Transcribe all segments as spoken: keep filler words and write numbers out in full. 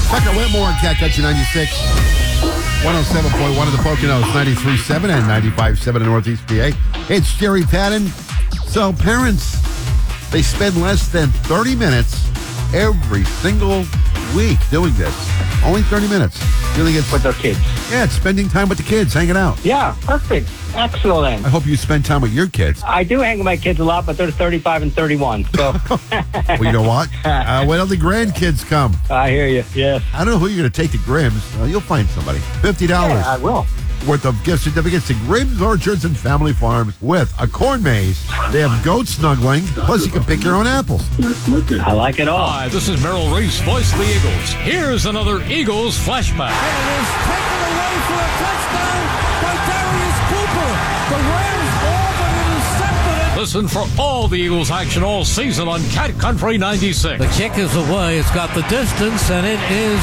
Tucker Whitmore on Cat Country ninety-six. one oh seven point one of the Poconos, ninety-three point seven and ninety-five point seven in Northeast P A. It's Jerry Patton. So parents, they spend less than thirty minutes every single week doing this. Only thirty minutes. Doing it with their kids. Yeah, it's spending time with the kids, hanging out. Yeah, perfect. Excellent. I hope you spend time with your kids. I do hang with my kids a lot, but they're thirty-five and thirty-one. So. Well, you know what? Uh, wait till the grandkids come. I hear you, yes. I don't know who you're going to take to Grimm's. Uh, you'll find somebody. fifty dollars. Yeah, I will. Worth of gift certificates to Grimm's Orchards and Family Farms with a corn maze. They have goat snuggling, plus you can pick your own apples. I like it all. Hi, this is Merrill Reese, voice of the Eagles. Here's another Eagles flashback. And it is taken away for a touchdown by Darius Cooper. The Rams all but intercepted it. Listen for all the Eagles action all season on Cat Country ninety-six. The kick is away. It's got the distance, and it is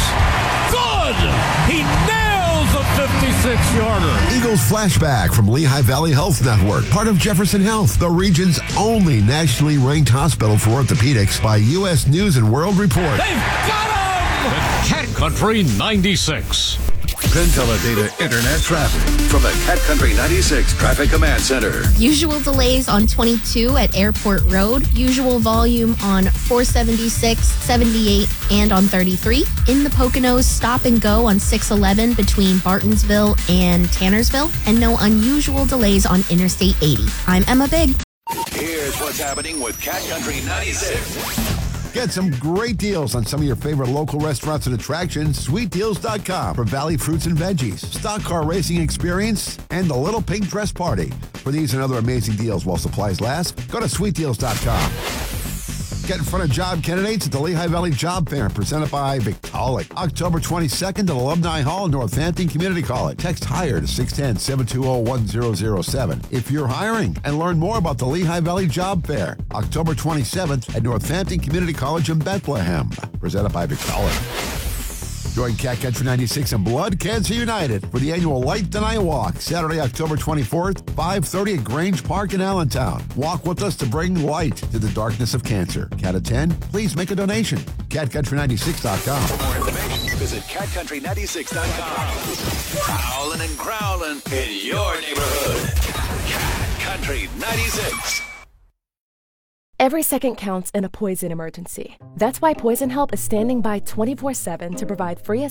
good. He nails a fifty-six yarder. Eagles Flashback from Lehigh Valley Health Network, part of Jefferson Health, the region's only nationally ranked hospital for orthopedics by U S News and World Report. They've got him! Cat Country ninety-six. PenTeleData Internet traffic from the Cat Country ninety-six Traffic Command Center. Usual delays on twenty-two at Airport Road. Usual volume on four seventy-six, seventy-eight, and on thirty-three. In the Poconos, stop and go on six eleven between Bartonsville and Tannersville. And no unusual delays on Interstate eighty. I'm Emma Big. Here's what's happening with Cat Country ninety-six. Get some great deals on some of your favorite local restaurants and attractions. Sweet Deals dot com for Valley Fruits and Veggies, stock car racing experience, and the Little Pink Dress Party. For these and other amazing deals while supplies last, go to Sweet Deals dot com. Get in front of job candidates at the Lehigh Valley Job Fair, presented by Victaulic. October twenty-second at Alumni Hall, Northampton Community College. Text HIRE to six one zero, seven two zero, one zero zero seven if you're hiring. And learn more about the Lehigh Valley Job Fair, October twenty-seventh at Northampton Community College in Bethlehem. Presented by Victaulic. Join Cat Country ninety-six and Blood Cancer United for the annual Light the Night Walk, Saturday, October twenty-fourth, five thirty at Grange Park in Allentown. Walk with us to bring light to the darkness of cancer. Cat attend? Please make a donation. Cat Country ninety-six dot com. For more information, visit Cat Country ninety-six dot com. Prowling and growling in your neighborhood. Cat Country ninety-six. Every second counts in a poison emergency. That's why Poison Help is standing by twenty-four seven to provide free